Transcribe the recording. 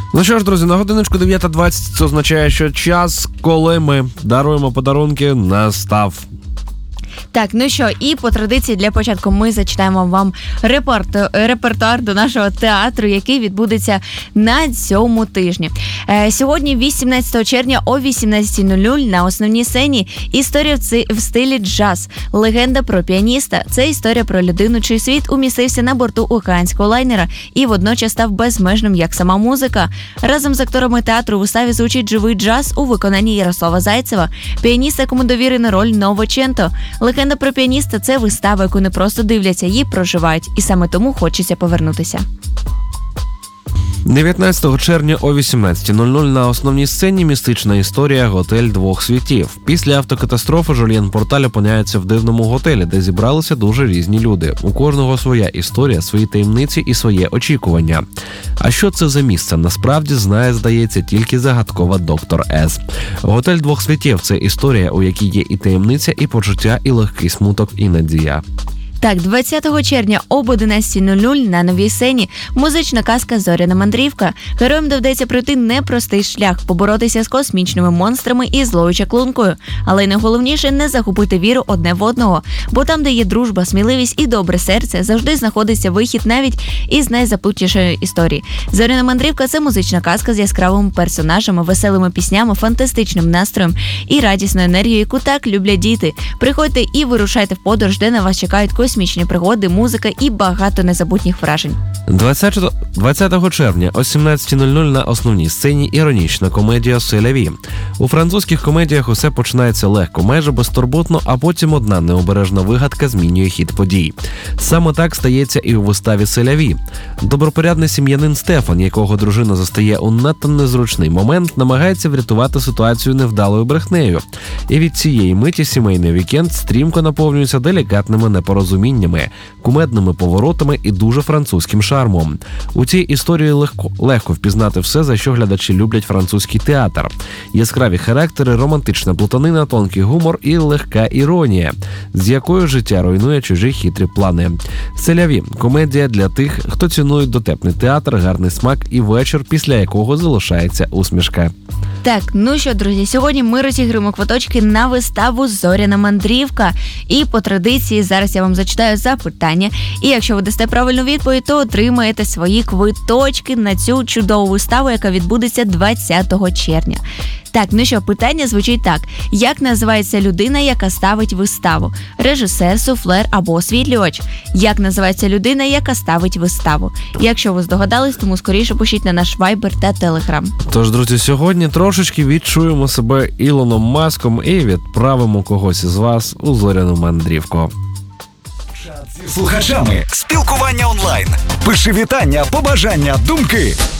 Ну що ж, друзі, на годиночку 9:20 це означає, що час, коли ми даруємо подарунки, настав. Так, ну що, і по традиції для початку ми зачитаємо вам репертуар до нашого театру, який відбудеться на цьому тижні. Сьогодні, 18 червня о 18:00 на основній сцені історія в стилі джаз. Легенда про піаніста. Це історія про людину, чий світ умістився на борту океанського лайнера і водночас став безмежним, як сама музика. Разом з акторами театру у виставі звучить живий джаз у виконанні Ярослава Зайцева, піаніста, якому довірена роль Новоченто. Легенда про піаніста – це вистава, яку не просто дивляться, її проживають. І саме тому хочеться повернутися. 19 червня о 18:00 на основній сцені містична історія «Готель двох світів». Після автокатастрофи Жульєн Порталь опиняється в дивному готелі, де зібралися дуже різні люди. У кожного своя історія, свої таємниці і своє очікування. А що це за місце? Насправді знає, здається, тільки загадкова доктор С. «Готель двох світів» – це історія, у якій є і таємниця, і почуття, і легкий смуток, і надія. Так, 20 червня об 11:00 на новій сцені музична казка «Зоряна мандрівка». Героям доведеться пройти непростий шлях, поборотися з космічними монстрами і злою чаклункою. Але найголовніше – не загубити віру одне в одного, бо там, де є дружба, сміливість і добре серце, завжди знаходиться вихід навіть із найзаплутнішої історії. «Зоряна мандрівка» – це музична казка з яскравими персонажами, веселими піснями, фантастичним настроєм і радісною енергією, яку так люблять діти. Приходьте і вирушайте в подорож, де на вас чекають космічні пригоди, музика і багато незабутніх вражень. 20 червня о 17:00 на основній сцені іронічна комедія «Се ля ві». У французьких комедіях усе починається легко, майже безтурботно, а потім одна необережна вигадка змінює хід подій. Саме так стається і у виставі «Се ля ві». Добропорядний сім'янин Стефан, якого дружина застає у надто незручний момент, намагається врятувати ситуацію невдалою брехнею. І від цієї миті сімейний вікенд стрімко наповнюється делікатними непорозуміннями, кумедними поворотами і дуже французьким шармом. У цій історії легко впізнати все, за що глядачі люблять французький театр. Яскраві характери, романтична плутанина, тонкий гумор і легка іронія, з якою життя руйнує чужі хитрі плани. «Се ля ві» – комедія для тих, хто цінує дотепний театр, гарний смак і вечір, після якого залишається усмішка. Так, ну що, друзі, сьогодні ми розіграємо квиточки на виставу «Зоряна мандрівка». І по традиції зараз я вам зачитаю запитання. І якщо ви дасте правильну відповідь, то отримаєте свої квиточки на цю чудову виставу, яка відбудеться 20 червня. Так, ну що, питання звучить так. Як називається людина, яка ставить виставу? Режисер, суфлер або освітлювач? Як називається людина, яка ставить виставу? Якщо ви здогадались, тому скоріше пишіть на наш Viber та Telegram. Тож, друзі, сьогодні трошечки відчуємо себе Ілоном Маском і відправимо когось із вас у зоряну мандрівку. Слухачами спілкування онлайн. Пиши вітання, побажання, думки.